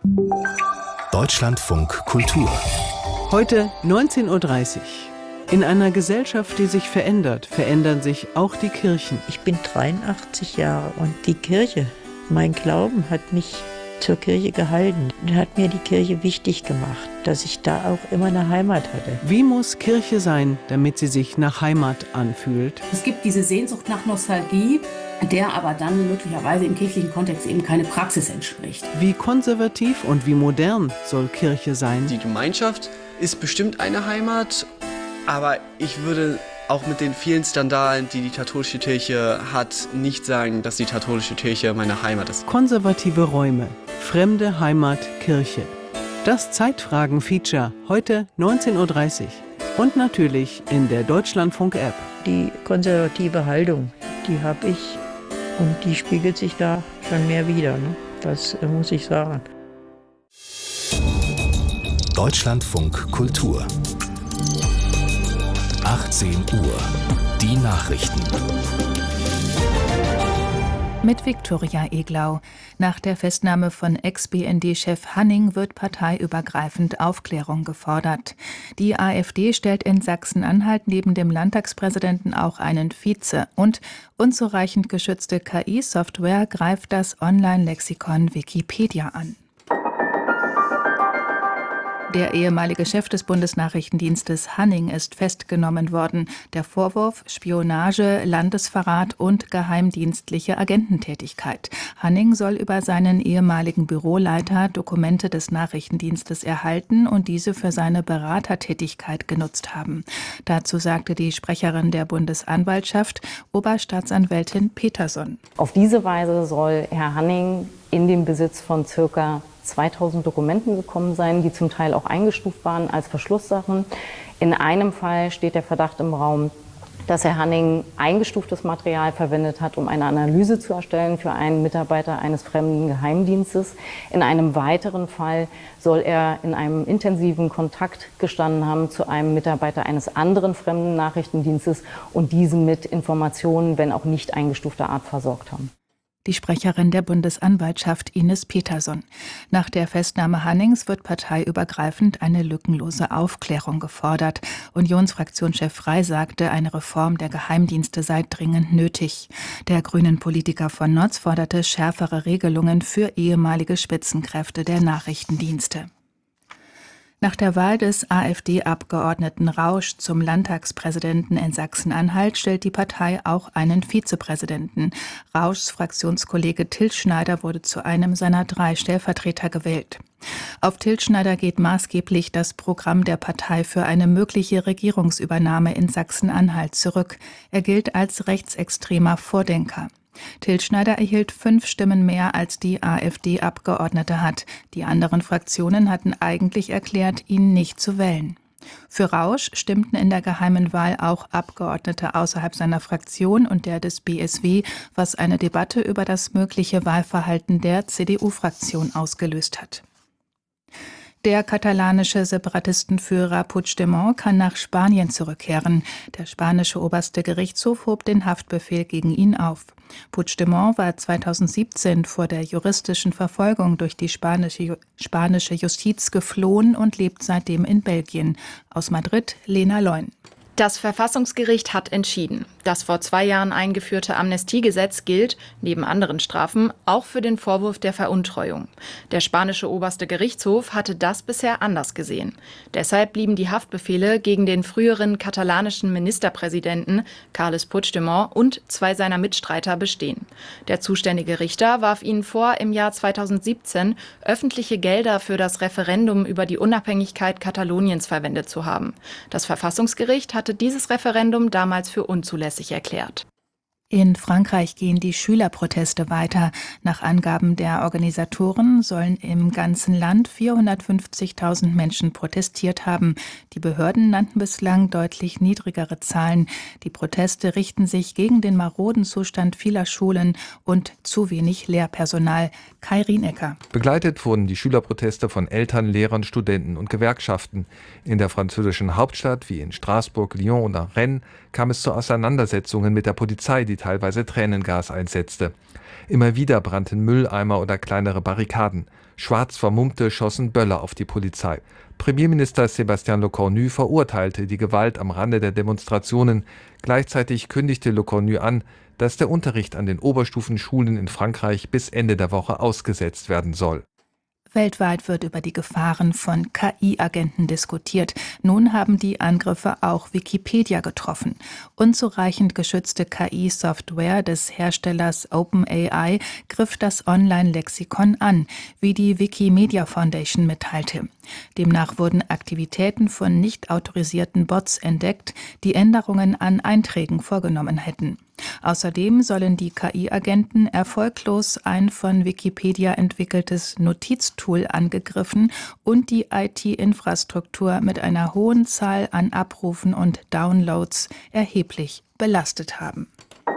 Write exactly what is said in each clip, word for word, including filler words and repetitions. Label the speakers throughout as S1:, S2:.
S1: Deutschlandfunk Kultur.
S2: Heute neunzehn Uhr dreißig. In einer Gesellschaft, die sich verändert, verändern sich auch die Kirchen.
S3: Ich bin dreiundachtzig Jahre und die Kirche, mein Glauben hat mich zur Kirche gehalten. Hat mir die Kirche wichtig gemacht, dass ich da auch immer eine Heimat hatte.
S2: Wie muss Kirche sein, damit sie sich nach Heimat anfühlt?
S4: Es gibt diese Sehnsucht nach Nostalgie, der aber dann möglicherweise im kirchlichen Kontext eben keine Praxis entspricht.
S2: Wie konservativ und wie modern soll Kirche sein?
S5: Die Gemeinschaft ist bestimmt eine Heimat, aber ich würde auch mit den vielen Skandalen, die die katholische Kirche hat, nicht sagen, dass die katholische Kirche meine Heimat ist.
S2: Konservative Räume, fremde Heimat, Kirche. Das Zeitfragen-Feature heute neunzehn Uhr dreißig. Und natürlich in der Deutschlandfunk-App.
S3: Die konservative Haltung, die habe ich und die spiegelt sich da schon mehr wider. Ne? Das äh, muss ich sagen.
S1: Deutschlandfunk Kultur. achtzehn Uhr. Die Nachrichten.
S6: Mit Viktoria Eglau. Nach der Festnahme von Ex-B N D-Chef Hanning wird parteiübergreifend Aufklärung gefordert. Die AfD stellt in Sachsen-Anhalt neben dem Landtagspräsidenten auch einen Vize. Und unzureichend geschützte K I-Software greift das Online-Lexikon Wikipedia an. Der ehemalige Chef des Bundesnachrichtendienstes Hanning ist festgenommen worden. Der Vorwurf Spionage, Landesverrat und geheimdienstliche Agententätigkeit. Hanning soll über seinen ehemaligen Büroleiter Dokumente des Nachrichtendienstes erhalten und diese für seine Beratertätigkeit genutzt haben. Dazu sagte die Sprecherin der Bundesanwaltschaft, Oberstaatsanwältin Peterson.
S7: Auf diese Weise soll Herr Hanning in den Besitz von circa zweitausend Dokumenten gekommen sein, die zum Teil auch eingestuft waren als Verschlusssachen. In einem Fall steht der Verdacht im Raum, dass Herr Hanning eingestuftes Material verwendet hat, um eine Analyse zu erstellen für einen Mitarbeiter eines fremden Geheimdienstes. In einem weiteren Fall soll er in einem intensiven Kontakt gestanden haben zu einem Mitarbeiter eines anderen fremden Nachrichtendienstes und diesen mit Informationen, wenn auch nicht eingestufter Art, versorgt haben.
S6: Die Sprecherin der Bundesanwaltschaft Ines Peterson. Nach der Festnahme Hannings wird parteiübergreifend eine lückenlose Aufklärung gefordert. Unionsfraktionschef Frey sagte, eine Reform der Geheimdienste sei dringend nötig. Der Grünen-Politiker von Notz forderte schärfere Regelungen für ehemalige Spitzenkräfte der Nachrichtendienste. Nach der Wahl des AfD-Abgeordneten Rausch zum Landtagspräsidenten in Sachsen-Anhalt stellt die Partei auch einen Vizepräsidenten. Rauschs Fraktionskollege Till Schneider wurde zu einem seiner drei Stellvertreter gewählt. Auf Till Schneider geht maßgeblich das Programm der Partei für eine mögliche Regierungsübernahme in Sachsen-Anhalt zurück. Er gilt als rechtsextremer Vordenker. Till Schneider erhielt fünf Stimmen mehr, als die AfD-Abgeordnete hat. Die anderen Fraktionen hatten eigentlich erklärt, ihn nicht zu wählen. Für Rausch stimmten in der geheimen Wahl auch Abgeordnete außerhalb seiner Fraktion und der des B S W, was eine Debatte über das mögliche Wahlverhalten der C D U-Fraktion ausgelöst hat. Der katalanische Separatistenführer Puigdemont kann nach Spanien zurückkehren. Der spanische oberste Gerichtshof hob den Haftbefehl gegen ihn auf. Puigdemont war zweitausendsiebzehn vor der juristischen Verfolgung durch die spanische, spanische Justiz geflohen und lebt seitdem in Belgien. Aus Madrid, Lena Leun.
S8: Das Verfassungsgericht hat entschieden. Das vor zwei Jahren eingeführte Amnestiegesetz gilt, neben anderen Strafen, auch für den Vorwurf der Veruntreuung. Der spanische oberste Gerichtshof hatte das bisher anders gesehen. Deshalb blieben die Haftbefehle gegen den früheren katalanischen Ministerpräsidenten Carles Puigdemont und zwei seiner Mitstreiter bestehen. Der zuständige Richter warf ihnen vor, im Jahr zweitausendsiebzehn öffentliche Gelder für das Referendum über die Unabhängigkeit Kataloniens verwendet zu haben. Das Verfassungsgericht hatte dieses Referendum damals für unzulässig erklärt.
S6: In Frankreich gehen die Schülerproteste weiter. Nach Angaben der Organisatoren sollen im ganzen Land vierhundertfünfzigtausend Menschen protestiert haben. Die Behörden nannten bislang deutlich niedrigere Zahlen. Die Proteste richten sich gegen den maroden Zustand vieler Schulen und zu wenig Lehrpersonal. Kai Rienecker.
S9: Begleitet wurden die Schülerproteste von Eltern, Lehrern, Studenten und Gewerkschaften. In der französischen Hauptstadt wie in Straßburg, Lyon oder Rennes kam es zu Auseinandersetzungen mit der Polizei, die teilweise Tränengas einsetzte. Immer wieder brannten Mülleimer oder kleinere Barrikaden. Schwarz Vermummte schossen Böller auf die Polizei. Premierminister Sébastien Lecornu verurteilte die Gewalt am Rande der Demonstrationen. Gleichzeitig kündigte Lecornu an, dass der Unterricht an den Oberstufenschulen in Frankreich bis Ende der Woche ausgesetzt werden soll.
S6: Weltweit wird über die Gefahren von K I-Agenten diskutiert. Nun haben die Angriffe auch Wikipedia getroffen. Unzureichend geschützte K I-Software des Herstellers OpenAI griff das Online-Lexikon an, wie die Wikimedia Foundation mitteilte. Demnach wurden Aktivitäten von nicht autorisierten Bots entdeckt, die Änderungen an Einträgen vorgenommen hätten. Außerdem sollen die K I-Agenten erfolglos ein von Wikipedia entwickeltes Notiztool angegriffen und die I T-Infrastruktur mit einer hohen Zahl an Abrufen und Downloads erheblich belastet haben.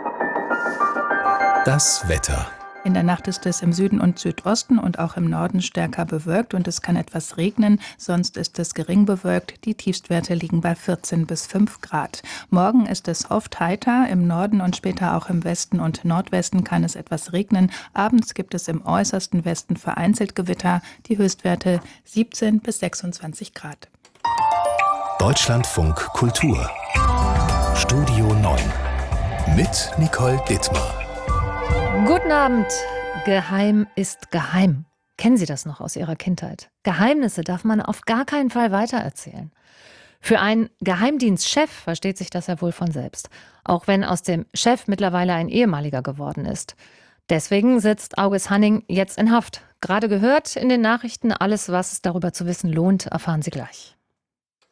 S1: Das Wetter.
S6: In der Nacht ist es im Süden und Südosten und auch im Norden stärker bewölkt und es kann etwas regnen, sonst ist es gering bewölkt. Die Tiefstwerte liegen bei vierzehn bis fünf Grad. Morgen ist es oft heiter, im Norden und später auch im Westen und Nordwesten kann es etwas regnen. Abends gibt es im äußersten Westen vereinzelt Gewitter, die Höchstwerte siebzehn bis sechsundzwanzig Grad.
S1: Deutschlandfunk Kultur. Studio neun mit Nicole Dittmar.
S10: Guten Abend. Geheim ist geheim. Kennen Sie das noch aus Ihrer Kindheit? Geheimnisse darf man auf gar keinen Fall weitererzählen. Für einen Geheimdienstchef versteht sich das ja wohl von selbst. Auch wenn aus dem Chef mittlerweile ein ehemaliger geworden ist. Deswegen sitzt August Hanning jetzt in Haft. Gerade gehört in den Nachrichten, alles, was es darüber zu wissen lohnt, erfahren Sie gleich.